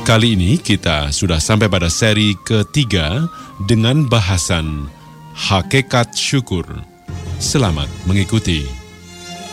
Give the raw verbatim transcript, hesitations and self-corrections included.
Kali ini kita sudah sampai pada seri ketiga dengan bahasan Hakikat Syukur. Selamat mengikuti.